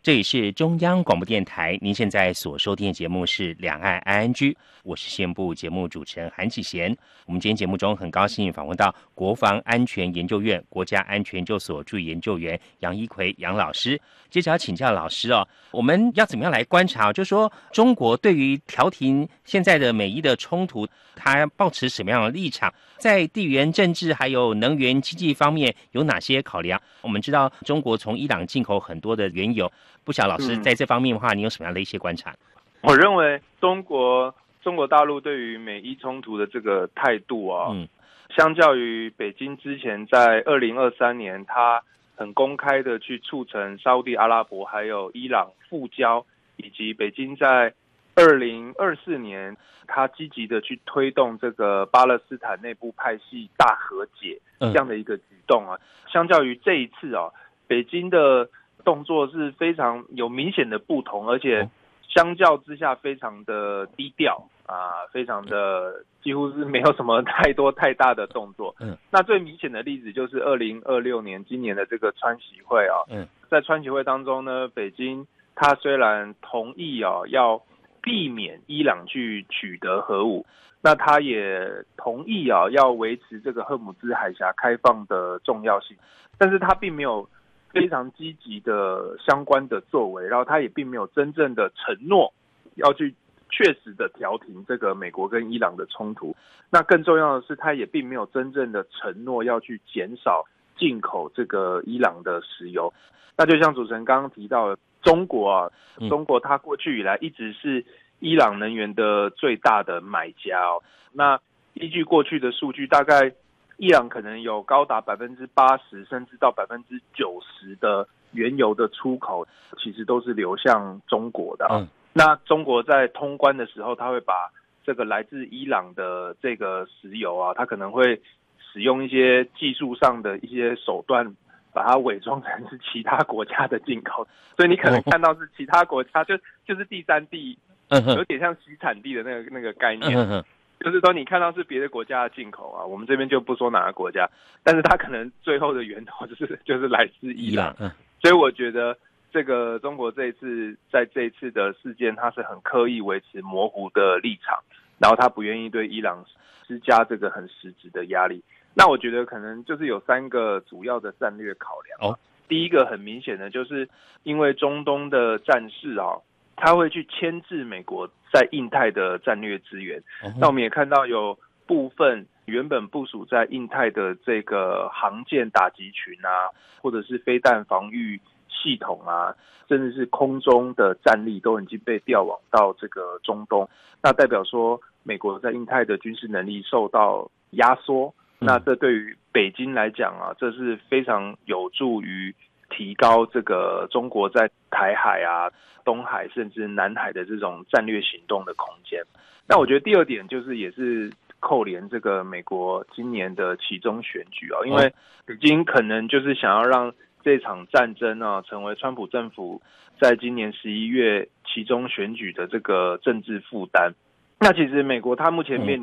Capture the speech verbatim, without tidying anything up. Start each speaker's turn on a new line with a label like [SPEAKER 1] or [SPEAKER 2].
[SPEAKER 1] 这里是中央广播电台，您现在所收听的节目是两岸 I N G， 我是线部节目主持人韩启贤。我们今天节目中很高兴访问到国防安全研究院国家安全研究所助理研究员杨一奎杨老师。接着要请教老师哦，我们要怎么样来观察，就是说中国对于调停现在的美伊的冲突，它抱持什么样的立场？在地缘政治还有能源经济方面有哪些考量？我们知道中国从伊朗进口很多的原油，不晓得老师在这方面的话，你有什么样的一些观察？
[SPEAKER 2] 我认为中国中国大陆对于美伊冲突的这个态度啊，嗯，相较于北京之前在二零二三年，它很公开的去促成沙烏地阿拉伯还有伊朗复交，以及北京在二零二四年，他积极的去推动这个巴勒斯坦内部派系大和解这样的一个举动啊，相较于这一次啊，北京的动作是非常有明显的不同，而且相较之下非常的低调啊，非常的几乎是没有什么太多太大的动作。嗯，那最明显的例子就是二零二六年今年的这个川习会啊，嗯，在川习会当中呢，北京他虽然同意啊要避免伊朗去取得核武，那他也同意啊要维持这个赫姆兹海峡开放的重要性，但是他并没有非常积极的相关的作为，然后他也并没有真正的承诺要去确实的调停这个美国跟伊朗的冲突。那更重要的是，他也并没有真正的承诺要去减少进口这个伊朗的石油。那就像主持人刚刚提到的，中国啊，中国它过去以来一直是伊朗能源的最大的买家哦。那依据过去的数据，大概伊朗可能有高达百分之八十甚至到百分之九十的原油的出口，其实都是流向中国的、哦。嗯。那中国在通关的时候，他会把这个来自伊朗的这个石油啊，他可能会使用一些技术上的一些手段，把它伪装成是其他国家的进口，所以你可能看到是其他国家，就就是第三地，有点像洗产地的那个那个概念，就是说你看到是别的国家的进口啊，我们这边就不说哪个国家，但是它可能最后的源头就是就是来自伊朗，所以我觉得这个中国这一次在这一次的事件，它是很刻意维持模糊的立场，然后他不愿意对伊朗施加这个很实质的压力。那我觉得可能就是有三个主要的战略考量。哦，第一个很明显的就是因为中东的战事啊，它会去牵制美国在印太的战略资源。哦，那我们也看到有部分原本部署在印太的这个航舰打击群啊，或者是飞弹防御系统啊，甚至是空中的战力都已经被调往到这个中东，那代表说美国在印太的军事能力受到压缩。那这对于北京来讲啊，这是非常有助于提高这个中国在台海啊、东海甚至南海的这种战略行动的空间。那我觉得第二点就是也是扣连这个美国今年的期中选举啊，因为北京可能就是想要让这场战争啊成为川普政府在今年十一月期中选举的这个政治负担。那其实美国它目前面